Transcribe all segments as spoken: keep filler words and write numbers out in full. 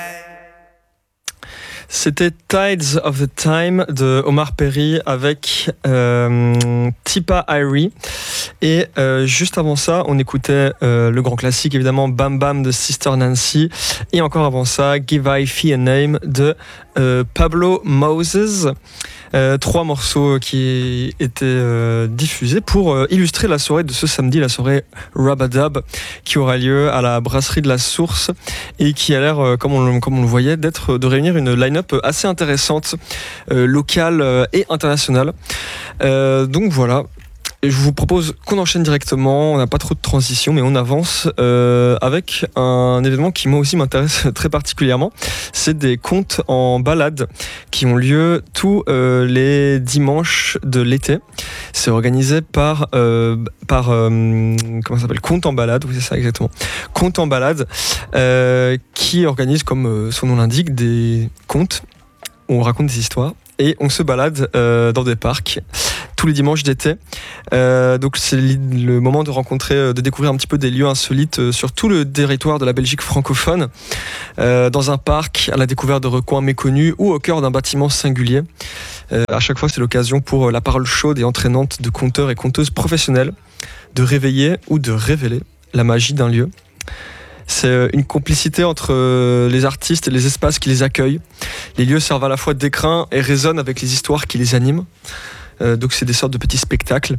C'était Tides of the Time de Omar Perry avec euh, Tipa Irie. Et euh, juste avant ça, on écoutait euh, le grand classique, évidemment, Bam Bam de Sister Nancy. Et encore avant ça, Give I Fee a Name de euh, Pablo Moses. Euh, trois morceaux qui étaient euh, diffusés pour euh, illustrer la soirée de ce samedi, la soirée Rub-a-Dub, qui aura lieu à la brasserie de la Source et qui a l'air, euh, comme, on, comme on le voyait, d'être, de réunir une line-up assez intéressante, euh, locale euh, et internationale. Euh, donc voilà. Et je vous propose qu'on enchaîne directement, on n'a pas trop de transition, mais on avance euh, avec un événement qui moi aussi m'intéresse très particulièrement. C'est des contes en balade qui ont lieu tous euh, les dimanches de l'été. C'est organisé par, euh, par euh, comment ça s'appelle, Contes en balade, oui c'est ça exactement. Contes en balade, euh, qui organise, comme son nom l'indique, des contes où on raconte des histoires. Et on se balade euh, dans des parcs tous les dimanches d'été. Euh, donc c'est le moment de rencontrer, de découvrir un petit peu des lieux insolites sur tout le territoire de la Belgique francophone, euh, dans un parc, à la découverte de recoins méconnus ou au cœur d'un bâtiment singulier. Euh, à chaque fois, c'est l'occasion pour la parole chaude et entraînante de conteurs et conteuses professionnels de réveiller ou de révéler la magie d'un lieu. C'est une complicité entre les artistes et les espaces qui les accueillent. Les lieux servent à la fois d'écrin et résonnent avec les histoires qui les animent. Euh, donc c'est des sortes de petits spectacles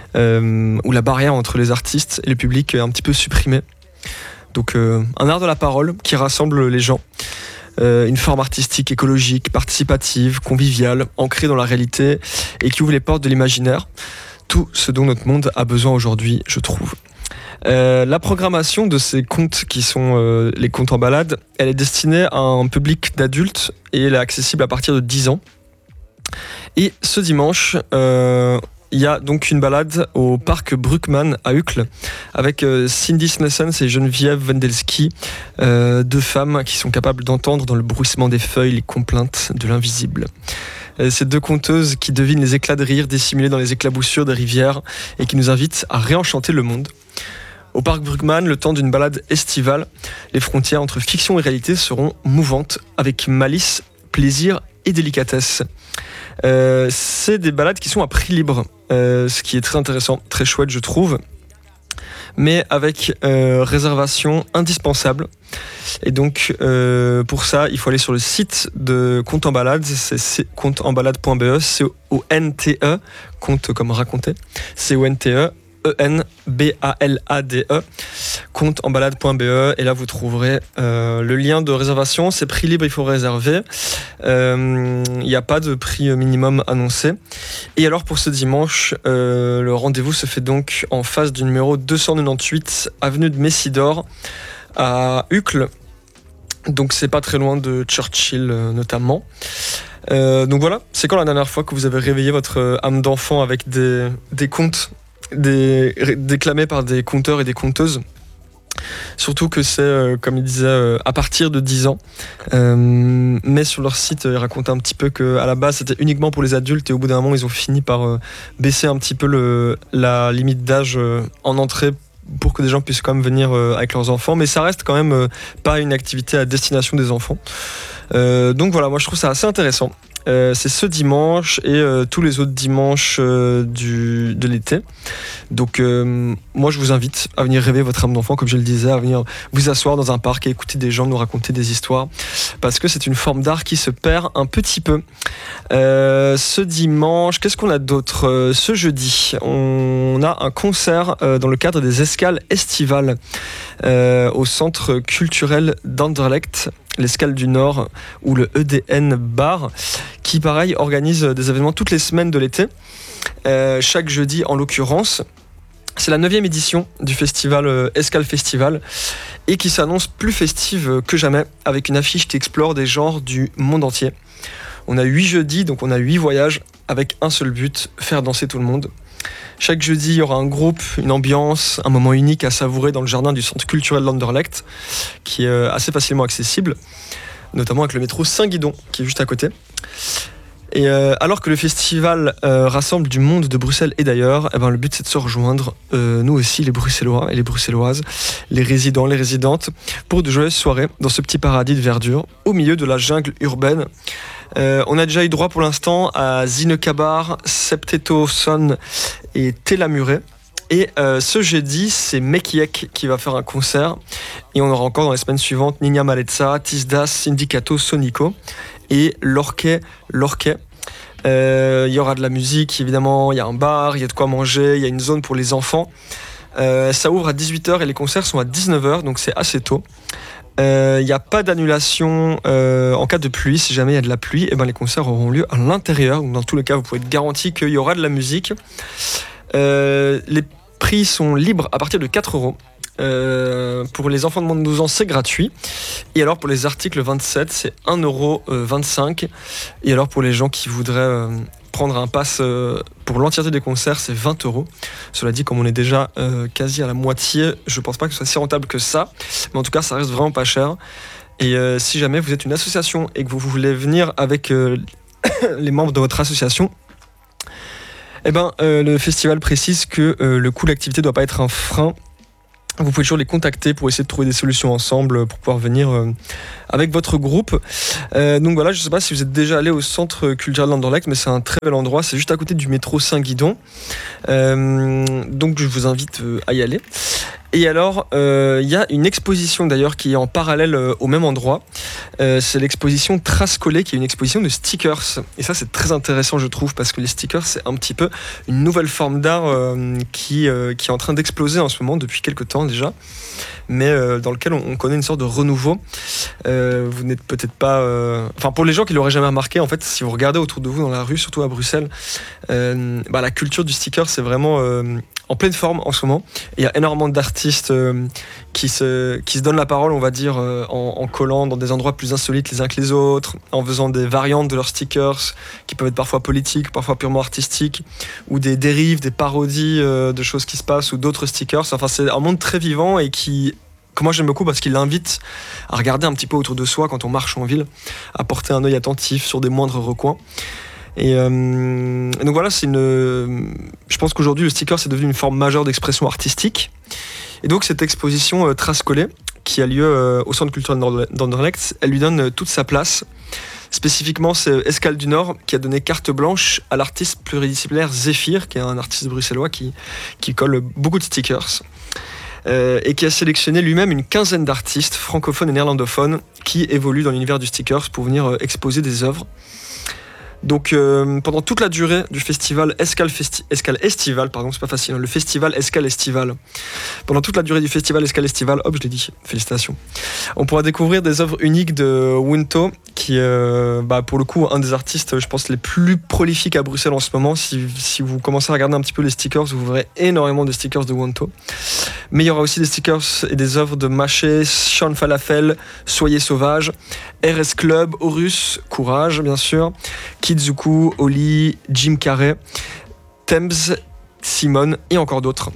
euh, où la barrière entre les artistes et le public est un petit peu supprimée. Donc euh, un art de la parole qui rassemble les gens. Euh, une forme artistique, écologique, participative, conviviale, ancrée dans la réalité et qui ouvre les portes de l'imaginaire. Tout ce dont notre monde a besoin aujourd'hui, je trouve. Euh, la programmation de ces contes qui sont euh, les contes en balade, elle est destinée à un public d'adultes et elle est accessible à partir de dix ans. Et ce dimanche, euh, il y a donc une balade au parc Bruckmann à Uccle avec euh, Cindy Snessens et Geneviève Wendelski, euh, deux femmes qui sont capables d'entendre dans le bruissement des feuilles les complaintes de l'invisible. Euh, ces deux conteuses qui devinent les éclats de rire dissimulés dans les éclaboussures des rivières et qui nous invitent à réenchanter le monde. Au parc Bruckmann, le temps d'une balade estivale, les frontières entre fiction et réalité seront mouvantes, avec malice, plaisir et délicatesse. Euh, c'est des balades qui sont à prix libre, euh, ce qui est très intéressant, très chouette je trouve, mais avec euh, réservation indispensable. Et donc euh, pour ça, il faut aller sur le site de Contes en balade, c'est contes en balade point b e, C O N T E, conte comme raconter, C O N T E, E N B A L A D E, contes en balade point b e, et là vous trouverez euh, le lien de réservation. C'est prix libre, il faut réserver. Il euh, n'y a pas de prix minimum annoncé. Et alors pour ce dimanche, euh, le rendez-vous se fait donc en face du numéro deux cent quatre-vingt-dix avenue de Messidor à Uccle. Donc c'est pas très loin de Churchill euh, notamment. Euh, donc voilà, c'est quand la dernière fois que vous avez réveillé votre âme d'enfant avec des, des contes Des, déclamés par des conteurs et des conteuses? Surtout que c'est, euh, comme il disait, euh, à partir de dix ans. Euh, mais sur leur site, ils racontaient un petit peu qu'à la base, c'était uniquement pour les adultes et au bout d'un moment, ils ont fini par euh, baisser un petit peu le, la limite d'âge euh, en entrée pour que des gens puissent quand même venir euh, avec leurs enfants. Mais ça reste quand même euh, pas une activité à destination des enfants. Euh, donc voilà, moi je trouve ça assez intéressant. Euh, c'est ce dimanche et euh, tous les autres dimanches euh, du, de l'été. Donc euh, moi je vous invite à venir rêver votre âme d'enfant, comme je le disais, à venir vous asseoir dans un parc et écouter des gens nous raconter des histoires, parce que c'est une forme d'art qui se perd un petit peu. Euh, ce dimanche, qu'est-ce qu'on a d'autre? euh, Ce jeudi, on a un concert euh, dans le cadre des escales estivales euh, au centre culturel d'Anderlecht, l'Escale du Nord, ou le E D N Bar, qui pareil organise des événements toutes les semaines de l'été, euh, chaque jeudi en l'occurrence. C'est la neuvième édition du festival euh, Escale Festival et qui s'annonce plus festive que jamais, avec une affiche qui explore des genres du monde entier. On a huit jeudis, donc on a huit voyages avec un seul but, faire danser tout le monde. Chaque jeudi, il y aura un groupe, une ambiance, un moment unique à savourer dans le jardin du centre culturel d'Anderlecht, qui est assez facilement accessible, notamment avec le métro Saint-Guidon, qui est juste à côté. Et euh, alors que le festival euh, rassemble du monde de Bruxelles et d'ailleurs, eh ben, le but c'est de se rejoindre, euh, nous aussi les Bruxellois et les Bruxelloises, les résidents, les résidentes, pour de joyeuses soirées dans ce petit paradis de verdure, au milieu de la jungle urbaine. Euh, on a déjà eu droit pour l'instant à Zinekabar, Septeto Son et Telamuré. Et euh, ce jeudi, c'est Mekiek qui va faire un concert. Et on aura encore dans les semaines suivantes Nina Malezza, Tisdas, Sindicato, Sonico et Lorquet, Lorquet. Euh, il y aura de la musique, évidemment, il y a un bar, il y a de quoi manger, il y a une zone pour les enfants. Euh, ça ouvre à dix-huit heures et les concerts sont à dix-neuf heures, donc c'est assez tôt. Il euh, n'y a pas d'annulation euh, en cas de pluie. Si jamais il y a de la pluie, eh ben, les concerts auront lieu à l'intérieur. Donc, dans tous les cas, vous pouvez être garanti qu'il y aura de la musique. Euh, les prix sont libres à partir de quatre euros. Euh, pour les enfants de moins de douze ans, c'est gratuit. Et alors pour les articles vingt-sept, c'est un euro vingt-cinq. Et alors pour les gens qui voudraient euh, prendre un pass euh, pour l'entièreté des concerts, c'est vingt euros. Cela dit, comme on est déjà euh, quasi à la moitié, je pense pas que ce soit si rentable que ça. Mais en tout cas, ça reste vraiment pas cher. Et euh, si jamais vous êtes une association et que vous voulez venir avec euh, les membres de votre association, eh ben, euh, le festival précise que euh, le coût de l'activité ne doit pas être un frein. Vous pouvez toujours les contacter pour essayer de trouver des solutions ensemble pour pouvoir venir euh, avec votre groupe. Euh, donc voilà, je ne sais pas si vous êtes déjà allé au centre culturel d'Anderlecht, mais c'est un très bel endroit. C'est juste à côté du métro Saint-Guidon. Euh, donc je vous invite à y aller. Et alors, il euh, y a une exposition d'ailleurs qui est en parallèle euh, au même endroit. Euh, c'est l'exposition Trace Collée, qui est une exposition de stickers. Et ça, c'est très intéressant, je trouve, parce que les stickers, c'est un petit peu une nouvelle forme d'art euh, qui, euh, qui est en train d'exploser en ce moment, depuis quelques temps déjà, mais euh, dans lequel on, on connaît une sorte de renouveau. Euh, vous n'êtes peut-être pas... Euh... Enfin, pour les gens qui ne l'auraient jamais remarqué, en fait, si vous regardez autour de vous dans la rue, surtout à Bruxelles, euh, bah, la culture du sticker, c'est vraiment... Euh, en pleine forme en ce moment. Il y a énormément d'artistes euh, qui, se, qui se donnent la parole, on va dire, euh, en, en collant dans des endroits plus insolites les uns que les autres, en faisant des variantes de leurs stickers, qui peuvent être parfois politiques, parfois purement artistiques, ou des dérives, des parodies euh, de choses qui se passent, ou d'autres stickers. Enfin, c'est un monde très vivant et qui... que moi j'aime beaucoup parce qu'il invite à regarder un petit peu autour de soi quand on marche en ville, à porter un œil attentif sur des moindres recoins. Et, euh, et donc voilà, c'est une. Je pense qu'aujourd'hui le sticker c'est devenu une forme majeure d'expression artistique. Et donc cette exposition euh, Trace Collée, qui a lieu euh, au Centre culturel d'Anderlecht, elle lui donne euh, toute sa place. Spécifiquement, c'est Escale du Nord qui a donné carte blanche à l'artiste pluridisciplinaire Zephyr, qui est un artiste bruxellois qui, qui colle beaucoup de stickers. Euh, et qui a sélectionné lui-même une quinzaine d'artistes francophones et néerlandophones qui évoluent dans l'univers du stickers pour venir euh, exposer des œuvres. Donc euh, pendant toute la durée du festival Escale, Festi- Escale Estival, pardon, c'est pas facile, hein, le festival Escale Estival. Pendant toute la durée du festival Escale Estival, hop, je l'ai dit, félicitations. On pourra découvrir des œuvres uniques de Wunto, qui est euh, bah, pour le coup un des artistes, je pense, les plus prolifiques à Bruxelles en ce moment. Si, si vous commencez à regarder un petit peu les stickers, vous verrez énormément de stickers de Wunto. Mais il y aura aussi des stickers et des œuvres de Maché, Sean Falafel, Soyez Sauvage, R S Club, Horus, Courage bien sûr, Kizuku, Oli, Jim Carrey, Thames, Simone et encore d'autres.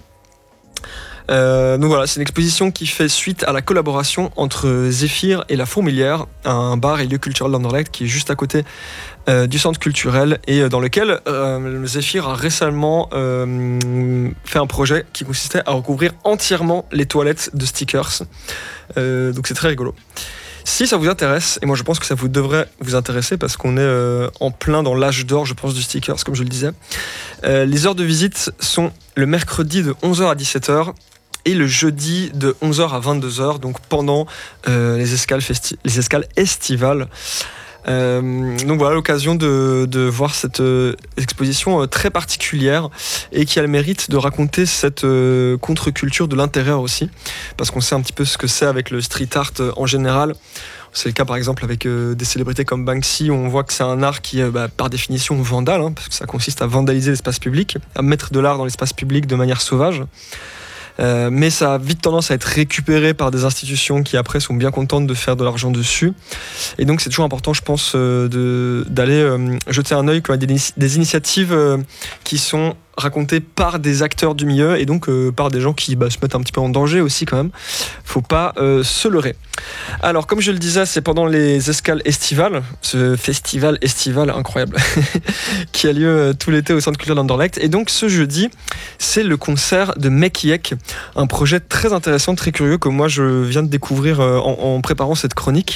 Euh, donc voilà, c'est une exposition qui fait suite à la collaboration entre Zephyr et La Fourmilière, un bar et lieu culturel d'Anderlecht qui est juste à côté euh, du centre culturel et dans lequel euh, Zephyr a récemment euh, fait un projet qui consistait à recouvrir entièrement les toilettes de stickers. Euh, donc c'est très rigolo. Si ça vous intéresse, et moi je pense que ça vous devrait vous intéresser parce qu'on est euh, en plein dans l'âge d'or, je pense, du stickers, comme je le disais. Euh, les heures de visite sont le mercredi de onze heures à dix-sept heures et le jeudi de onze heures à vingt-deux heures, donc pendant euh, les, escales festi- les escales estivales. Euh, donc voilà l'occasion de, de voir cette euh, exposition euh, très particulière et qui a le mérite de raconter cette euh, contre-culture de l'intérieur aussi, parce qu'on sait un petit peu ce que c'est avec le street art euh, en général. C'est le cas par exemple avec euh, des célébrités comme Banksy, où on voit que c'est un art qui est bah, par définition vandale, hein, parce que ça consiste à vandaliser l'espace public, à mettre de l'art dans l'espace public de manière sauvage. Euh, mais ça a vite tendance à être récupéré par des institutions qui après sont bien contentes de faire de l'argent dessus. Et donc c'est toujours important, je pense, euh, de, d'aller euh, jeter un œil quand il y a des, des initiatives euh, qui sont raconté par des acteurs du milieu et donc euh, par des gens qui bah, se mettent un petit peu en danger aussi quand même. Faut pas euh, se leurrer. Alors comme je le disais, c'est pendant les escales estivales, ce festival estival incroyable qui a lieu euh, tout l'été au Centre culturel d'Anderlecht. Et donc ce jeudi, c'est le concert de Mekiek, un projet très intéressant, très curieux que moi je viens de découvrir euh, en, en préparant cette chronique.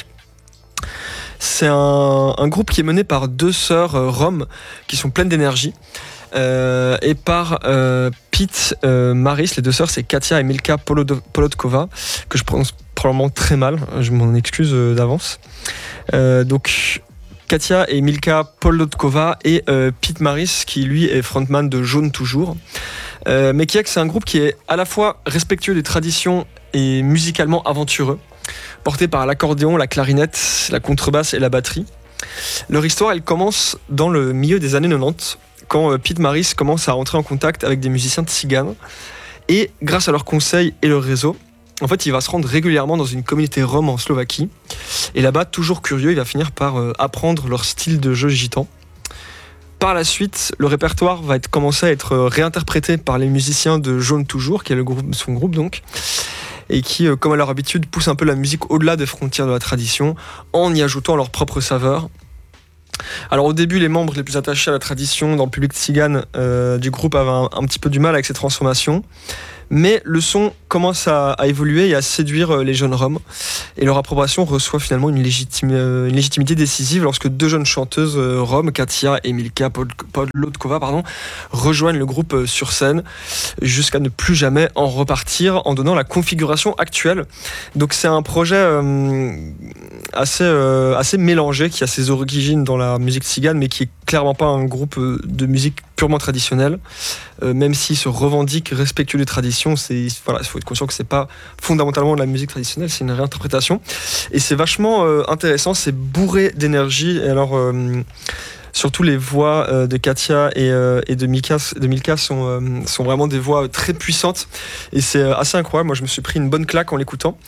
C'est un, un groupe qui est mené par deux sœurs euh, roms qui sont pleines d'énergie. Euh, et par euh, Pete euh, Maris, les deux sœurs, c'est Katia et Milka Polod- Polodkova, que je prononce probablement très mal, je m'en excuse euh, d'avance. Euh, donc Katia et Milka Polodkova et euh, Pete Maris, qui lui est frontman de Jaune Toujours. Euh, Mekiek, c'est un groupe qui est à la fois respectueux des traditions et musicalement aventureux, porté par l'accordéon, la clarinette, la contrebasse et la batterie. Leur histoire, elle commence dans le milieu des années quatre-vingt-dix, quand Pete Maris commence à entrer en contact avec des musiciens tziganes. Et grâce à leurs conseils et leur réseau, en fait, il va se rendre régulièrement dans une communauté rome en Slovaquie. Et là-bas, toujours curieux, il va finir par euh, apprendre leur style de jeu gitan. Par la suite, le répertoire va être, commencer à être réinterprété par les musiciens de Jaune Toujours, qui est le groupe, son groupe donc, et qui, euh, comme à leur habitude, poussent un peu la musique au-delà des frontières de la tradition, en y ajoutant leur propre saveur. Alors au début, les membres les plus attachés à la tradition dans le public tzigane euh, du groupe avaient un, un petit peu du mal avec ces transformations. Mais le son commence à, à évoluer et à séduire les jeunes roms. Et leur approbation reçoit finalement une, légitime, une légitimité décisive lorsque deux jeunes chanteuses roms, Katia et Milka Polodkova, pardon, rejoignent le groupe sur scène jusqu'à ne plus jamais en repartir en donnant la configuration actuelle. Donc c'est un projet euh, assez, euh, assez mélangé qui a ses origines dans la musique tzigane mais qui est clairement pas un groupe de musique purement traditionnel, euh, même s'il se revendique respectueux des traditions. C'est, voilà, il faut être conscient que c'est pas fondamentalement de la musique traditionnelle, c'est une réinterprétation. Et c'est vachement euh, intéressant, c'est bourré d'énergie. Et alors, euh, surtout les voix euh, de Katia et, euh, et de Milka, de Milka sont, euh, sont vraiment des voix très puissantes. Et c'est assez incroyable. Moi, je me suis pris une bonne claque en l'écoutant.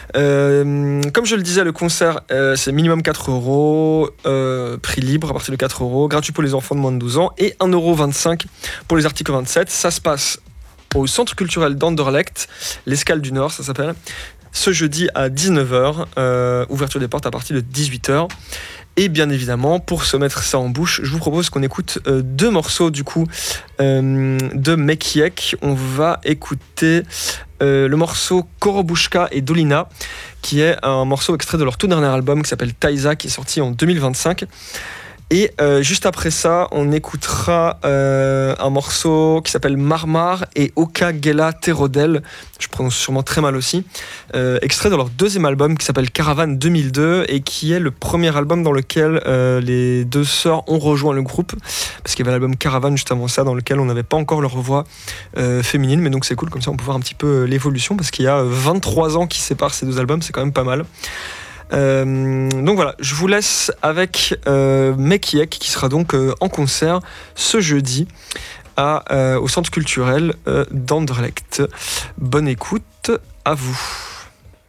Euh, comme je le disais, le concert, euh, c'est minimum quatre euros, euh, prix libre à partir de quatre euros, gratuit pour les enfants de moins de douze ans et un euro vingt-cinq pour les articles vingt-sept. Ça se passe au Centre culturel d'Anderlecht, l'Escale du Nord, ça s'appelle, ce jeudi à dix-neuf heures, euh, ouverture des portes à partir de dix-huit heures. Et bien évidemment, pour se mettre ça en bouche, je vous propose qu'on écoute euh, deux morceaux du coup euh, de Mekiek. On va écouter euh, le morceau Korobushka et Dolina, qui est un morceau extrait de leur tout dernier album qui s'appelle Taïsa, qui est sorti en deux mille vingt-cinq. Et euh, juste après ça, on écoutera euh, un morceau qui s'appelle Marmar et Oka Gela Terodel, je prononce sûrement très mal aussi, euh, extrait de leur deuxième album qui s'appelle Caravane deux mille deux et qui est le premier album dans lequel euh, les deux sœurs ont rejoint le groupe, parce qu'il y avait l'album Caravane juste avant ça dans lequel on n'avait pas encore leur voix euh, féminine, mais donc c'est cool, comme ça on peut voir un petit peu l'évolution, parce qu'il y a vingt-trois ans qui séparent ces deux albums, c'est quand même pas mal. Euh, donc voilà, je vous laisse avec euh, Mekiek qui sera donc euh, en concert ce jeudi à, euh, au Centre culturel euh, d'Anderlecht. Bonne écoute à vous.